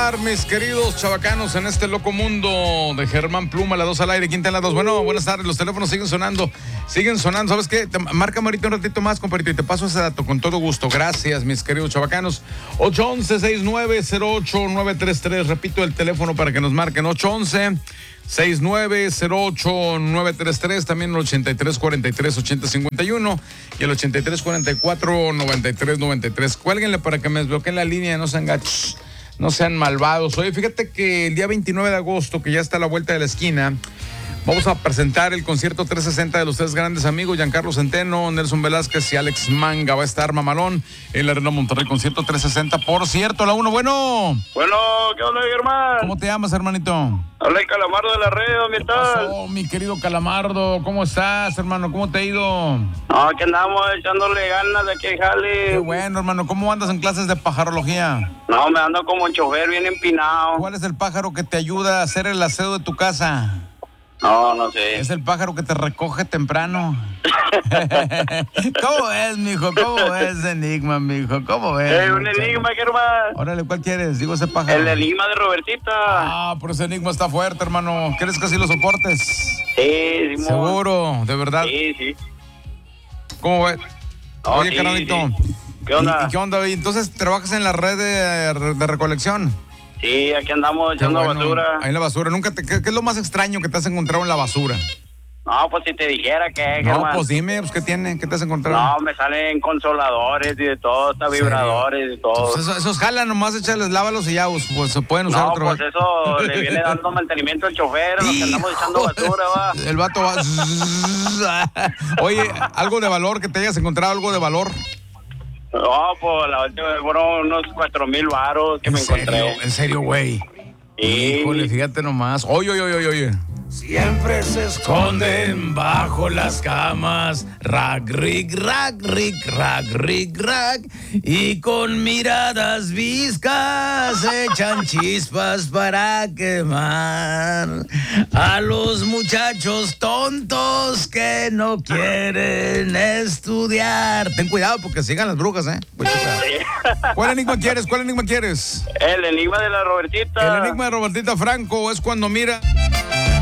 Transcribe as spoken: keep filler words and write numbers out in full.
estar, mis queridos chavacanos, en este loco mundo de Germán Pluma, la dos al aire, quinta en la dos. Bueno, buenas tardes, los teléfonos siguen sonando, siguen sonando. ¿Sabes qué? Te, márcame ahorita un ratito más, compadrito, y te paso ese dato con todo gusto. Gracias, mis queridos chavacanos. ocho once, sesenta y nueve, cero ocho nueve tres tres. Repito el teléfono para que nos marquen. ocho once, sesenta y nueve, cero ocho nueve tres tres. También el ochenta y tres cuarenta y tres ochenta cincuenta y uno y el ochenta y tres cuarenta y cuatro noventa y tres noventa y tres. Cuélguenle para que me desbloqueen la línea, no sean gachos, no sean malvados. Oye, fíjate que el día veintinueve de agosto, que ya está a la vuelta de la esquina, vamos a presentar el concierto trescientos sesenta de los tres grandes amigos, Giancarlo Centeno, Nelson Velázquez y Alex Manga. Va a estar mamalón en la Arena Monterrey, concierto trescientos sesenta. Por cierto, la uno, bueno. Bueno, ¿qué onda, hermano? ¿Cómo te llamas, hermanito? Habla el Calamardo de la red, ¿qué tal? Oh, mi querido Calamardo, ¿cómo estás, hermano? ¿Cómo te ha ido? No, aquí andamos echándole ganas de aquí en jale. Qué bueno, hermano. ¿Cómo andas en clases de pajarología? No, me ando como un chofer bien empinado. ¿Cuál es el pájaro que te ayuda a hacer el aseo de tu casa? No, no sé. Es el pájaro que te recoge temprano. ¿Cómo es, mijo? ¿Cómo es enigma, mijo? ¿Cómo es? Eh, un enigma, ¿qué, hermano? Órale, ¿cuál quieres? Digo ese pájaro. El enigma de Robertita. Ah, pero ese enigma está fuerte, hermano. ¿Quieres que sí lo soportes? Sí, Simón. Seguro, de verdad. Sí, sí. ¿Cómo ves? No, Oye, sí, carnalito. sí. ¿Qué onda? ¿Y, y qué onda? ¿Y entonces trabajas en la red de, de recolección? Sí, aquí andamos echando bueno. basura. Ahí en la basura. ¿Nunca te, qué, ¿Qué es lo más extraño que te has encontrado en la basura? No, pues si te dijera que... No, hermano. pues dime, pues, ¿qué tiene? ¿Qué te has encontrado? No, me salen consoladores y de todo, hasta vibradores y todo. Pues eso, esos jalan, nomás échales, lávalos y ya, pues, pues se pueden usar No, otro. pues eso le viene dando mantenimiento al chofer, a los que andamos echando basura, va. El vato va... Oye, ¿algo de valor que te hayas encontrado? ¿Algo de valor? No, pues la última vez fueron unos cuatro mil varos que me encontré. ¿En serio, güey? Sí. Híjole, fíjate nomás. Oye, oye, oye, oye. Siempre se esconden bajo las camas, rack, rick, rack, rick, rack, rick, rack, y con miradas viscas echan chispas para quemar a los muchachos tontos que no quieren estudiar. Ten cuidado porque sigan las brujas, ¿eh? ¿Cuál enigma quieres? ¿Cuál enigma quieres? El enigma de la Robertita. El enigma de Robertita Franco es cuando mira...